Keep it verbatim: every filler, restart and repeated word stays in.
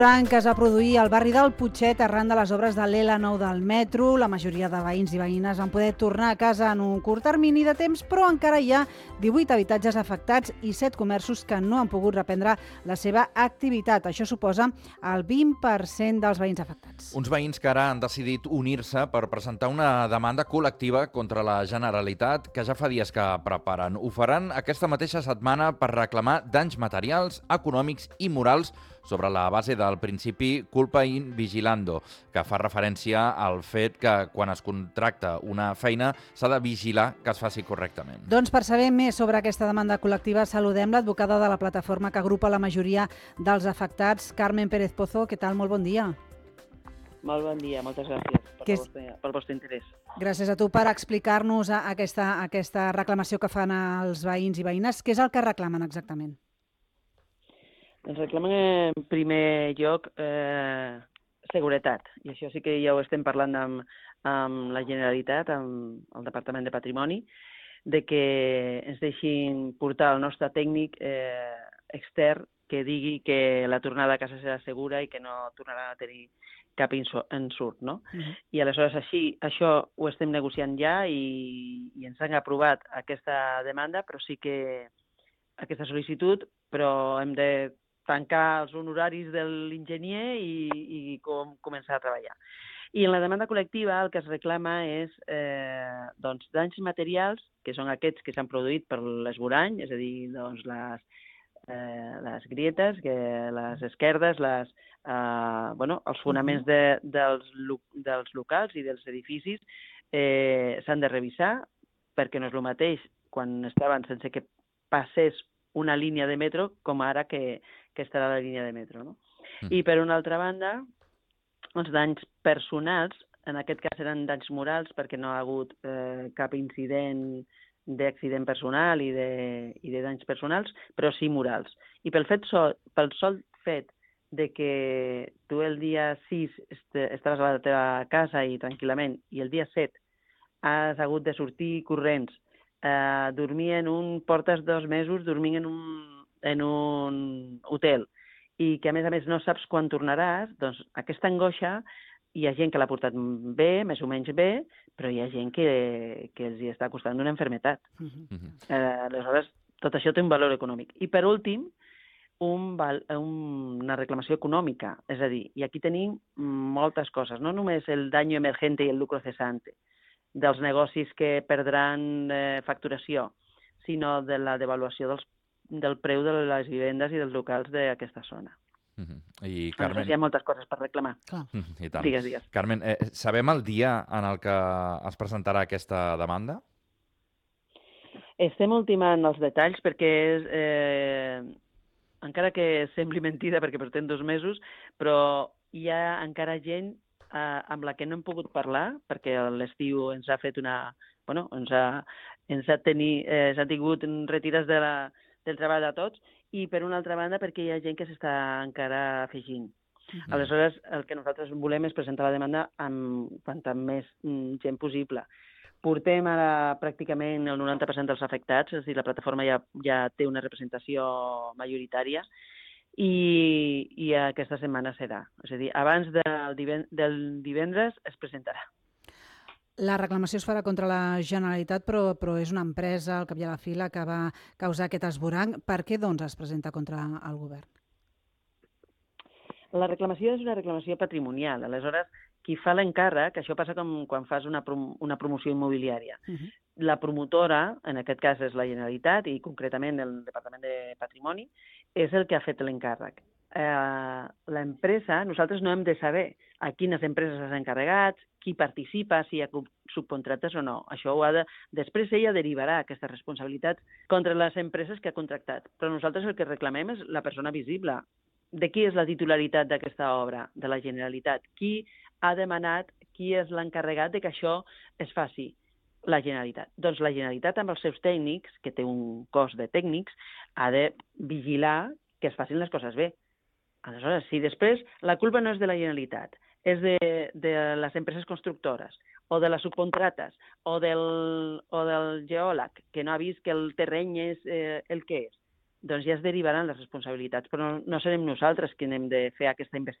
Que es va produir al barri del Putxet arran de les obres de l'L nou del metro. La majoria de veïns i veïnes van poder tornar a casa en un curt termini de temps, però encara hi ha divuit habitatges afectats i set comerços que no han pogut reprendre la seva activitat. Això suposa el vint per cent dels veïns afectats. Uns veïns que ara han decidit unir-se per presentar una demanda col·lectiva contra la Generalitat, que ja fa dies que preparen. Ho faran aquesta mateixa setmana per reclamar danys materials, econòmics i morals sobre la base del principi culpa in vigilando, que fa referència al fet que quan es contracta una feina s'ha de vigilar que es faci correctament. Doncs per saber més sobre aquesta demanda col·lectiva saludem l'advocada de la plataforma que agrupa la majoria dels afectats, Carmen Pérez Pozo. Què tal? Molt bon dia. Molt bon dia, moltes gràcies per Que el és- vostre, pel vostre interès. Gràcies a tu per explicar-nos aquesta, aquesta reclamació que fan els veïns i veïnes. Què és el que reclamen exactament? Ens reclamen en primer lloc eh, seguretat, i això sí que ja ho estem parlant amb, amb la Generalitat, amb el Departament de Patrimoni, de que ens deixin portar el nostre tècnic eh, extern que digui que la tornada a casa serà segura i que no tornaran a tenir cap insu- ensurt, no? Uh-huh. I aleshores així, això ho estem negociant ja i, i ens han aprovat aquesta demanda, però sí que aquesta sol·licitud, però hem de tancar els honoraris de l'enginyer i, i com, començar a treballar. I en la demanda col·lectiva el que es reclama és eh, doncs, danys materials, que són aquests que s'han produït per l'esborany, és a dir, doncs, les, eh, les grietes, que, les esquerdes, les, eh, bueno, els fonaments de, dels, lo- dels locals i dels edificis eh, s'han de revisar, perquè no és el mateix quan estaven sense que passés una línia de metro com ara que, que estarà la línia de metro, no? Mm. I per una altra banda, els danys personals, en aquest cas eren danys morals perquè no ha hagut eh, cap incident d'accident personal i de, i de danys personals, però sí morals. I pel fet sol, pel sol fet de que tu el dia sis est estaràs a la teva casa i tranquil·lament, i el dia set has hagut de sortir corrents, eh, dormir en un... portes dos mesos dormint en un, en un hotel, i que a més a més no saps quan tornaràs, doncs aquesta angoixa hi ha gent que l'ha portat bé, més o menys bé, però hi ha gent que, que els hi està costant una enfermetat. Uh-huh. Mhm. Eh, aleshores, tot això té un valor econòmic. I per últim, un val, un, una reclamació econòmica, és a dir, i aquí tenim moltes coses, no només el daño emergente i el lucro cesante, dels negocis que perdran eh, facturació, sinó de la devaluació dels, del preu de les vivendes i dels locals d'aquesta zona. Mhm. I Carmen... Carmen... Hi ha moltes coses per reclamar. Clar. Mhm, I tant. Digues, digues. Carmen, eh, sabem el dia en el que es presentarà aquesta demanda? Estem ultimant els detalls perquè és, eh, encara que sembli mentida perquè portem dos mesos, però hi ha encara gent eh, amb la que no hem pogut parlar perquè l'estiu ens ha fet una... Bueno, ens ha, ens ha, teni, eh, s'ha tingut retires de la, del treball de tots, i per una altra banda perquè hi ha gent que s'està encara afegint. Uh-huh. Aleshores, el que nosaltres volem és presentar la demanda amb quanta més mm, gent possible. Portem ara pràcticament el noranta per cent dels afectats, és a dir, la plataforma ja, ja té una representació majoritària, i, i aquesta setmana serà. És a dir, abans del, diven, del divendres es presentarà. La reclamació es farà contra la Generalitat, però, però és una empresa, al cap i a la fi, la que va causar aquest esborrany. Per què, doncs, es presenta contra el govern? La reclamació és una reclamació patrimonial. Aleshores, qui fa l'encàrrec, això passa com quan fas una, prom una promoció immobiliària. Uh-huh. La promotora, en aquest cas és la Generalitat i concretament el Departament de Patrimoni, és el que ha fet l'encàrrec. Eh, l'empresa, nosaltres no hem de saber a quines empreses s'ha encarregat, qui participa, si hi ha subcontrates o no. Això ho ha de... Després ella derivarà aquesta responsabilitat contra les empreses que ha contractat. Però nosaltres el que reclamem és la persona visible. De qui és la titularitat d'aquesta obra? De la Generalitat. Qui ha demanat, qui és l'encarregat de que això es faci? La Generalitat. Doncs la Generalitat, amb els seus tècnics, que té un cos de tècnics, ha de vigilar que es facin les coses bé. Aleshores, si després la culpa no és de la Generalitat, és de, de les empreses constructores, o de les subcontrates, o del, o del geòleg, que no ha vist que el terreny és eh, el que és, doncs ja es derivaran les responsabilitats, però no, no serem nosaltres qui hem de fer aquesta investigació.